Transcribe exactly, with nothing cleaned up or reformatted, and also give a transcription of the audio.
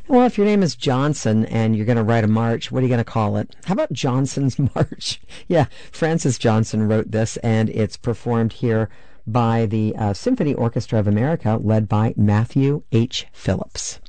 Well, if your name is Johnson and you're going to write a march, what are you going to call it? How about Johnson's March? Yeah, Francis Johnson wrote this, and it's performed here by the uh, Symphony Orchestra of America, led by Matthew H. Phillips.